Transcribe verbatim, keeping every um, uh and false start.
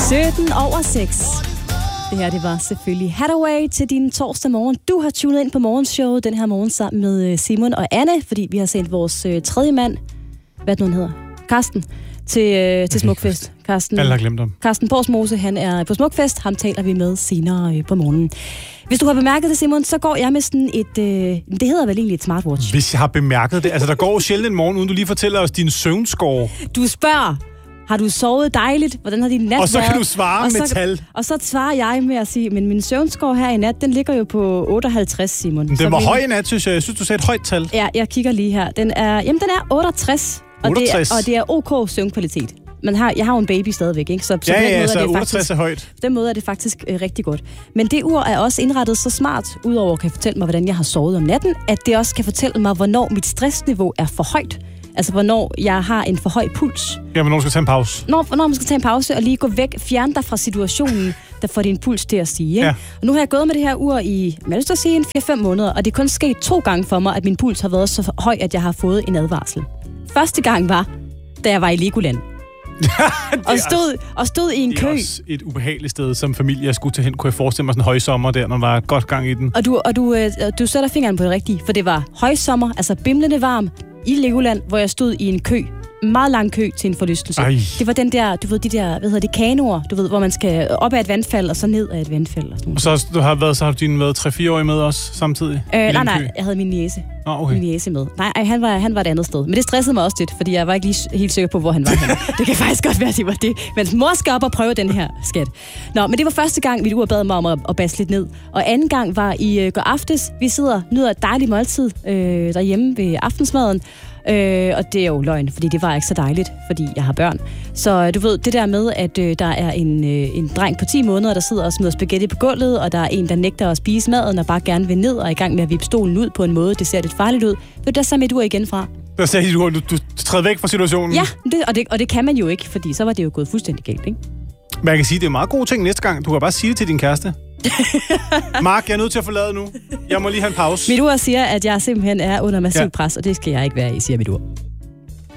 sytten over seks. Det her, det var selvfølgelig Hathaway til din torsdag morgen. Du har tunet ind på morgenshowet den her morgen sammen med Simon og Anne, fordi vi har sendt vores øh, tredje mand, hvad det nu hedder, Karsten, til, øh, til Smukfest. Karsten, Alle har glemt ham. Karsten Porsmose, han er på Smukfest. Ham taler vi med senere øh, på morgenen. Hvis du har bemærket det, Simon, så går jeg med sådan et, øh, det hedder vel egentlig et smartwatch. Hvis jeg har bemærket det. Altså, der går sjældent en morgen, uden du lige fortæller os din søvnscore. Du spørger, har du sovet dejligt? Hvordan har din nat været? Og så kan du svare og med så, tal. Og så svarer jeg med at sige, men min søvnscore her i nat, den ligger jo på otteoghalvtreds, Simon. Den så var min... høj i nat, synes jeg. Jeg synes, du sagde et højt tal. Ja, jeg kigger lige her. Den er, jamen, den er otteogtres. Og otteogtres. Det er, og det er OK søvnkvalitet. Men har, jeg har jo en baby stadigvæk, ikke? Så, så ja, på den ja, måde så er det otteogtres faktisk, er højt. på den måde er det faktisk øh, rigtig godt. Men det ur er også indrettet så smart, udover at kan fortælle mig, hvordan jeg har sovet om natten, at det også kan fortælle mig, hvornår mit stressniveau er for højt. Altså, hvornår jeg har en for høj puls. Ja, hvornår du skal tage en pause. Når, hvornår man skal tage en pause og lige gå væk, fjerne dig fra situationen, der får din puls til at stige. Ikke? Ja. Og nu har jeg gået med det her ur i, man vil sige, en fire fem måneder, og det er kun sket to gange for mig, at min puls har været så høj, at jeg har fået en advarsel. Første gang var, da jeg var i Legoland. og, stod, og stod i en det er kø. også et ubehageligt sted, som familie jeg skulle tage hen. Kunne jeg forestille mig sådan en højsommer der, når der var godt gang i den. Og du, og du, øh, du sætter fingeren på det rigtige, for det var højsommer, altså bimlende varm, i Legoland, hvor jeg stod i en kø. En meget lang kø til en forlystelse. Ej. Det var den der, du ved, de der, hvad hedder det, kanoer, du ved, hvor man skal op ad et vandfald, og så ned ad et vandfald. Og, og så du har været, så har du din været tre-fire-årige med os samtidig? Øh, nej, nej, jeg havde min niece. Oh, okay. Min niece med. Nej, ej, han, var, han var et andet sted. Men det stressede mig også lidt, fordi jeg var ikke lige helt sikker på, hvor han var henne. Det kan faktisk godt være, at det var det. Men mor skal op og prøve den her skat. Nå, men det var første gang, mit ur bad mig om at, at basse lidt ned. Og anden gang var i øh, går aftes. Vi sidder nyder et dejligt måltid øh, derhjemme ved aftensmaden. Øh, og det er jo løgn, fordi det var ikke så dejligt, fordi jeg har børn. Så du ved, det der med, at øh, der er en, øh, en dreng på ti måneder, der sidder og smider spaghetti på gulvet, og der er en, der nægter at spise maden og bare gerne vil ned og er i gang med at vippe stolen ud på en måde, det ser lidt farligt ud. Det er der så mit ur igen fra. Der sagde du, du, du træder væk fra situationen. Ja, det, og, det, og det kan man jo ikke, fordi så var det jo gået fuldstændig galt, ikke? Men jeg kan sige, det er meget gode ting næste gang. Du kan bare sige det til din kæreste. Mark, jeg er nødt til at forlade nu. Jeg må lige have en pause. Mit ur siger, at jeg simpelthen er under massiv ja. pres, og det skal jeg ikke være i, siger mit ur.